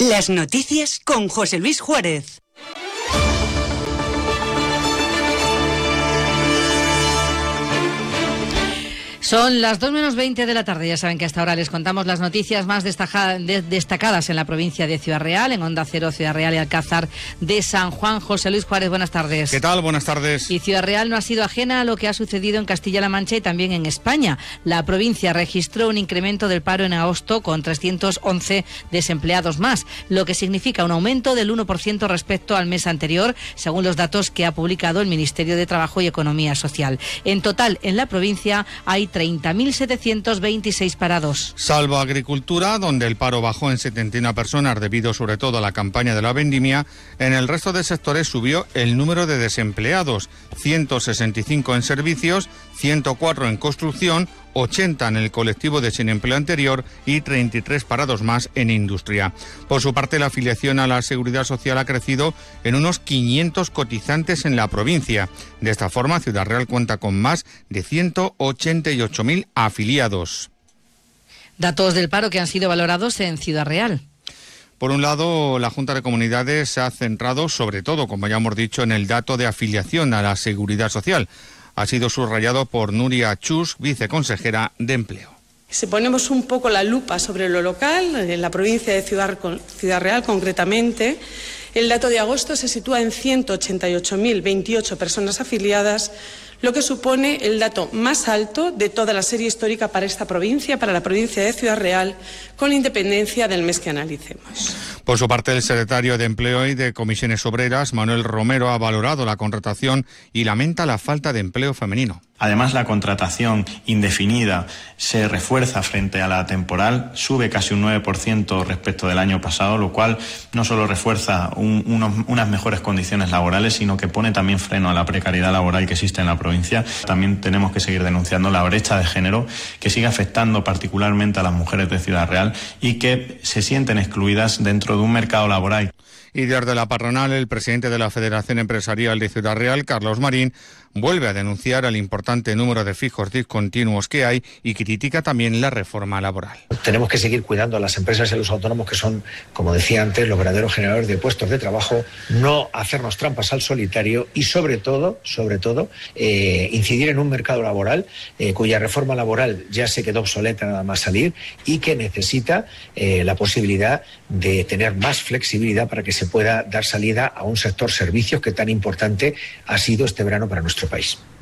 Las noticias con José Luis Juárez. Son las 2:20 de la tarde. Ya saben que hasta ahora les contamos las noticias más destacadas en la provincia de Ciudad Real, en Onda Cero, Ciudad Real y Alcázar de San Juan. José Luis Juárez, buenas tardes. ¿Qué tal? Buenas tardes. Y Ciudad Real no ha sido ajena a lo que ha sucedido en Castilla-La Mancha y también en España. La provincia registró un incremento del paro en agosto con 311 desempleados más, lo que significa un aumento del 1% respecto al mes anterior, según los datos que ha publicado el Ministerio de Trabajo y Economía Social. En total, en la provincia hay 30.726 parados. Salvo agricultura, donde el paro bajó en 71 personas debido sobre todo a la campaña de la vendimia, en el resto de sectores subió el número de desempleados, 165 en servicios, 104 en construcción, 80 en el colectivo de sin empleo anterior y 33 parados más en industria. Por su parte, la afiliación a la Seguridad Social ha crecido en unos 500 cotizantes en la provincia. De esta forma, Ciudad Real cuenta con más de 188.000 afiliados. Datos del paro que han sido valorados en Ciudad Real. Por un lado, la Junta de Comunidades se ha centrado sobre todo, como ya hemos dicho, en el dato de afiliación a la Seguridad Social. Ha sido subrayado por Nuria Chus, viceconsejera de Empleo. Si ponemos un poco la lupa sobre lo local, en la provincia de Ciudad Real concretamente, el dato de agosto se sitúa en 188.028 personas afiliadas, lo que supone el dato más alto de toda la serie histórica para esta provincia, para la provincia de Ciudad Real, con independencia del mes que analicemos. Por su parte, el secretario de Empleo y de Comisiones Obreras, Manuel Romero, ha valorado la contratación y lamenta la falta de empleo femenino. Además, la contratación indefinida se refuerza frente a la temporal, sube casi un 9% respecto del año pasado, lo cual no solo refuerza unas mejores condiciones laborales, sino que pone también freno a la precariedad laboral que existe en la provincia. También tenemos que seguir denunciando la brecha de género que sigue afectando particularmente a las mujeres de Ciudad Real y que se sienten excluidas dentro de un mercado laboral. Y desde la patronal, el presidente de la Federación Empresarial de Ciudad Real, Carlos Marín, vuelve a denunciar el importante número de fijos discontinuos que hay y critica también la reforma laboral. Tenemos que seguir cuidando a las empresas y a los autónomos, que son, como decía antes, los verdaderos generadores de puestos de trabajo, no hacernos trampas al solitario y sobre todo, incidir en un mercado laboral cuya reforma laboral ya se quedó obsoleta nada más salir y que necesita la posibilidad de tener más flexibilidad para que se pueda dar salida a un sector servicios que tan importante ha sido este verano para nuestro país.